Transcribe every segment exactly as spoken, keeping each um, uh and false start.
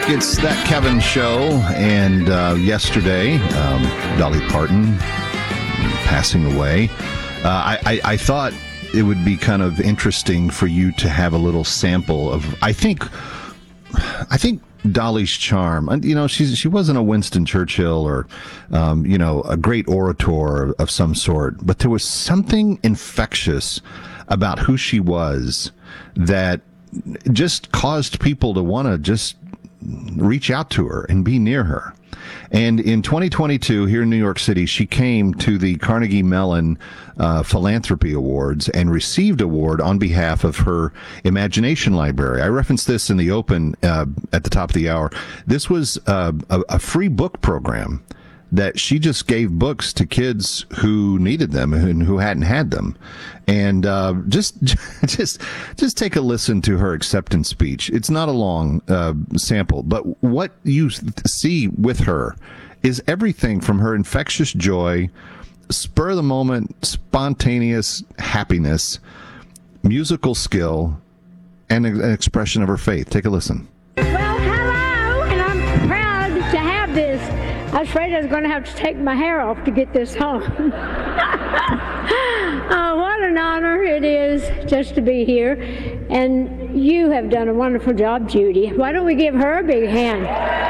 It's That Kevin Show, and uh, yesterday, um, Dolly Parton passing away. Uh, I, I, I thought it would be kind of interesting for you to have a little sample of, I think, I think Dolly's charm. You know, she's she wasn't a Winston Churchill or, um, you know, a great orator of some sort, but there was something infectious about who she was that just caused people to want to just reach out to her and be near her. And in twenty twenty-two, here in New York City, she came to the Carnegie Mellon uh, Philanthropy Awards and received award on behalf of her Imagination Library. I referenced this in the open uh, at the top of the hour. This was uh, a, a free book program that she just gave books to kids who needed them and who hadn't had them. And uh, just just just take a listen to her acceptance speech. It's not a long uh, sample, but what you see with her is everything from her infectious joy, spur of the moment, spontaneous happiness, musical skill, and an expression of her faith. Take a listen. Well, hello, and I'm proud to have this. I was afraid I was going to have to take my hair off to get this home. Oh, what an honor it is just to be here. And you have done a wonderful job, Judy. Why don't we give her a big hand?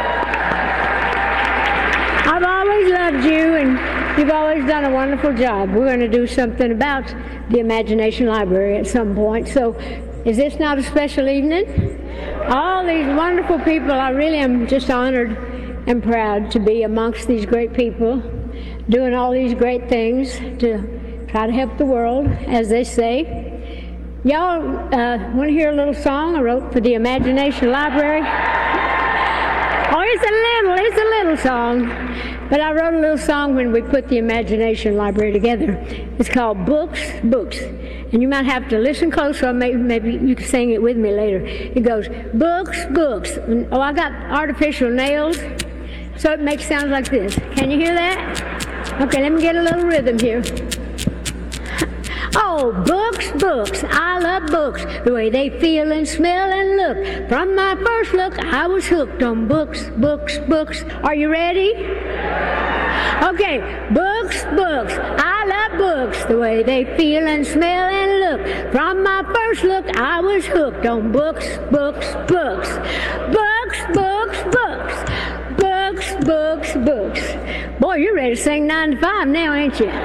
I've always loved you, and you've always done a wonderful job. We're going to do something about the Imagination Library at some point. So is this not a special evening? All these wonderful people, I really am just honored and proud to be amongst these great people, doing all these great things to try to help the world, as they say. Y'all uh, want to hear a little song I wrote for the Imagination Library? Oh, it's a little, it's a little song. But I wrote a little song when we put the Imagination Library together. It's called Books, Books. And you might have to listen close, or maybe, maybe you can sing it with me later. It goes, books, books. And, oh, I got artificial nails, so it makes sounds like this. Can you hear that? Okay, let me get a little rhythm here. Oh, books, books, I love books, the way they feel and smell and look. From my first look, I was hooked on books, books, books. Are you ready? Okay, books, books, I love books, the way they feel and smell and look. From my first look, I was hooked on books, books, books. Books, books, books. Books, books, books. Boy, you're ready to sing nine to five now, ain't you?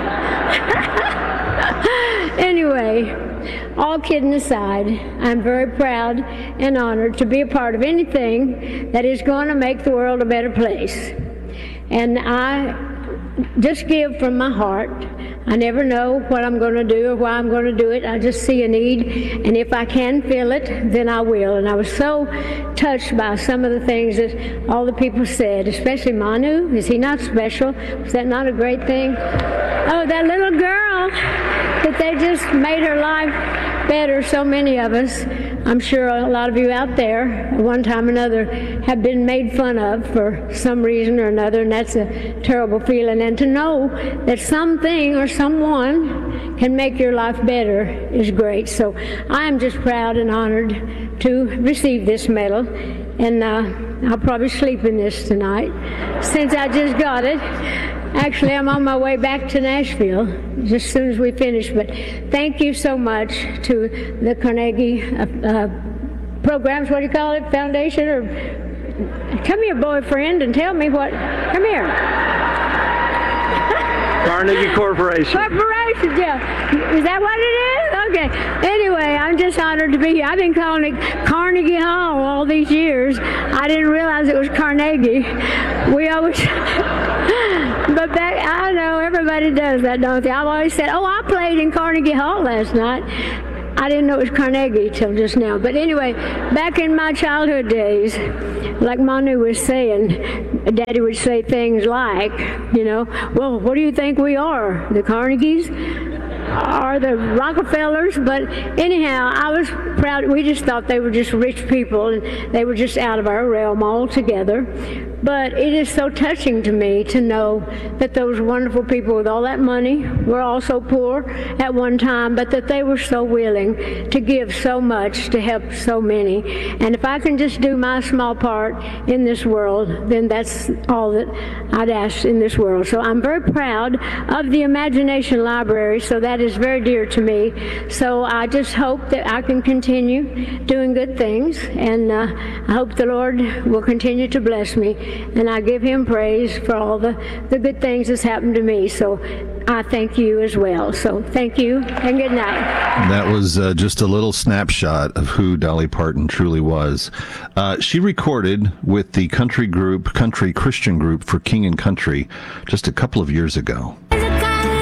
Anyway, all kidding aside, I'm very proud and honored to be a part of anything that is going to make the world a better place. And I just give from my heart. I never know what I'm going to do or why I'm going to do it. I just see a need, and if I can fill it, then I will. And I was so touched by some of the things that all the people said, especially Manu. Is he not special? Was that not a great thing? Oh, that little girl, that they just made her life better. So many of us, I'm sure a lot of you out there, at one time or another, have been made fun of for some reason or another, and that's a terrible feeling. And to know that something or someone can make your life better is great. So I am just proud and honored to receive this medal, and uh, I'll probably sleep in this tonight since I just got it. Actually, I'm on my way back to Nashville just as soon as we finish. But thank you so much to the Carnegie uh, uh, programs, what do you call it, foundation? Or come here, boyfriend, and tell me what. Come here. Carnegie Corporation. Corporation, yeah. Is that what it is? Okay. Anyway, I'm just honored to be here. I've been calling it Carnegie Hall all these years. I didn't realize it was Carnegie. We always... But back, I know everybody does that, don't they? I've always said, oh, I played in Carnegie Hall last night. I didn't know it was Carnegie till just now. But anyway, back in my childhood days, like Manu was saying, Daddy would say things like, you know, well, what do you think we are, the Carnegies? or the Rockefellers, but anyhow, I was proud. We just thought they were just rich people, and they were just out of our realm altogether. But it is so touching to me to know that those wonderful people with all that money were also poor at one time, but that they were so willing to give so much to help so many. And if I can just do my small part in this world, then that's all that I'd ask in this world. So I'm very proud of the Imagination Library, so that is very dear to me. So I just hope that I can continue doing good things, and uh, I hope the Lord will continue to bless me. And I give him praise for all the, the good things that's happened to me. So I thank you as well. So thank you and good night. That was uh, just a little snapshot of who Dolly Parton truly was. Uh, she recorded with the country group, country Christian group for King and Country just a couple of years ago.